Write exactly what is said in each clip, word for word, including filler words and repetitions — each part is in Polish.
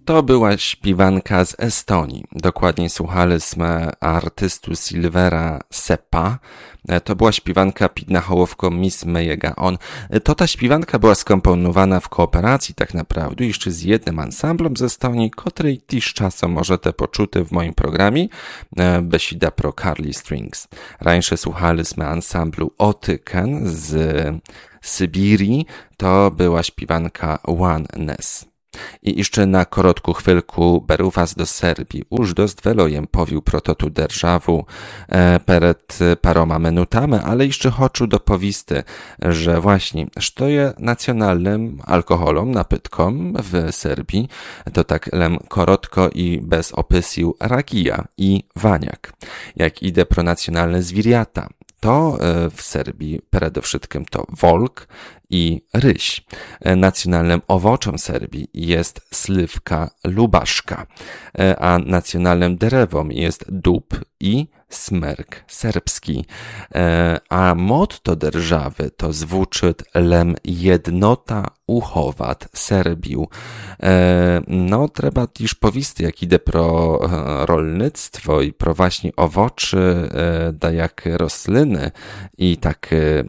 To była śpiewanka z Estonii. Dokładniej słuchaliśmy artystu Silvera Seppa. To była śpiewanka pod nahołówką Miss Mejega On. To ta śpiewanka była skomponowana w kooperacji tak naprawdę jeszcze z jednym ansamblem z Estonii, który też czasem możecie poczuty w moim programie Besida Pro Carly Strings. Rańsze słuchaliśmy ansamblu Otyken z Sybirii. To była śpiewanka Oneness. I jeszcze na korotku chwilku beru was do Serbii. Już dost velojem powił prototu державу e, przed paroma minutami, ale jeszcze chcę dopowisty, że właśnie, co jest nacjonalnym alkoholem, napytkom w Serbii, to tak lem korotko i bez opisu rakija i waniak. Jak idę pro nacjonalne zwierzęta, to w Serbii przede wszystkim to wolk i ryś. Nacjonalnym owocem Serbii jest slywka lubaszka, a nacjonalnym derewą jest dób i smerk serbski. A motto держаwy to zwuczyt lem jednota uchowat Serbiu. No, trzeba też powisty, jak idę pro rolnictwo i pro właśnie owoczy, da jak rośliny i tak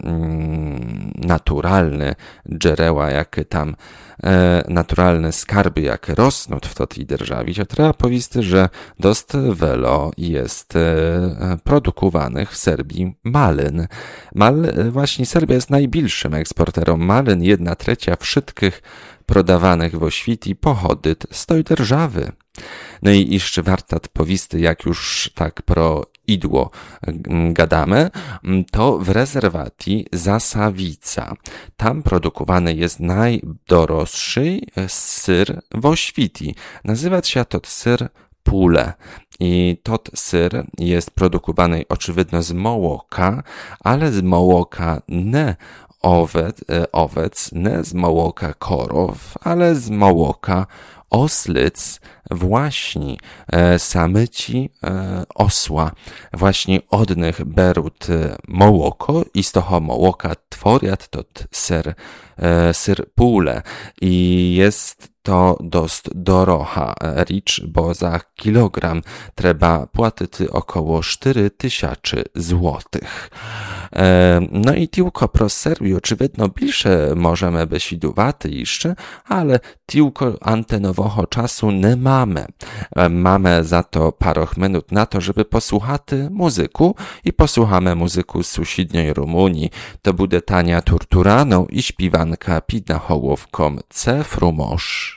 mm, naturalne dżereła, jak tam e, naturalne skarby, jak rosną w tej держawie, to trzeba powisty, że dost welo jest e, produkowanych w Serbii malyn. Mal, właśnie Serbia jest najbliższym eksporterem malyn, jedna trzecia wszystkich prodawanych w oświti pochodzi z tej держawy. No i jeszcze wartat powisty, jak już tak pro idło gadamy, to w rezerwacji Zasawica. Tam produkowany jest najdroższy syr w oświti. Nazywa się to syr Pule. I tot syr jest produkowany oczywiście z mołoka, ale z mołoka nie owec, owec, nie z mołoka korów, ale z mołoka oslic, właśnie e, samyci e, osła. Właśnie od nich berut mołoko i z toho mołoka tworiat tot syr, e, syr pule. I jest to dost dorocha ricz, bo za kilogram trzeba płacić około cztery tysiące złotych. No i tylko pro Serbii oczywiście bliższe możemy być iduwaty jeszcze, ale tylko antenowego czasu nie mamy. Mamy za to parę minut na to, żeby posłuchać muzyku i posłuchamy muzyku z sąsiedniej Rumunii. To będzie Tania Turturano i śpiewanka pod nahołówką C. Frumosz.